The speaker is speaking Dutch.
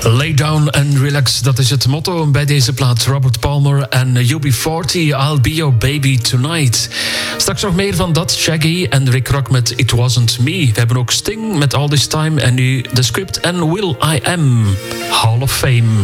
Lay down and relax, dat is het motto bij deze plaat. Robert Palmer en UB40, I'll be your baby tonight. Straks nog meer van dat, Shaggy en Rick Rock met It Wasn't Me. We hebben ook Sting met All This Time en nu The Script en Will I Am, Hall of Fame.